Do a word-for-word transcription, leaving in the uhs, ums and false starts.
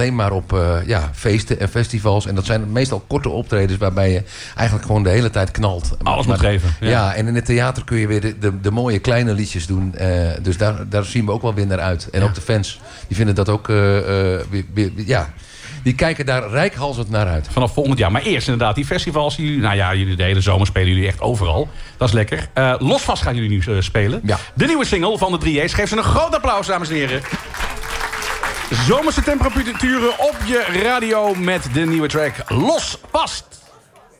alleen maar op uh, ja, feesten en festivals. En dat zijn meestal korte optredens waarbij je eigenlijk gewoon de hele tijd knalt. Alles maar, moet geven. Ja. ja, en in het theater kun je weer de, de, de mooie kleine liedjes doen. Uh, dus daar, daar zien we ook wel weer naar uit. En ja. ook de fans, die vinden dat ook... Uh, uh, weer, weer, ja, die kijken daar reikhalzend naar uit. Vanaf volgend jaar. Maar eerst inderdaad, die festivals. Die, nou ja, jullie de hele zomer spelen jullie echt overal. Dat is lekker. Uh, Losvast gaan jullie nu uh, spelen. Ja. De nieuwe single van de drie A's. Geef ze een groot applaus, dames en heren. Zomerse temperaturen op je radio met de nieuwe track Losvast.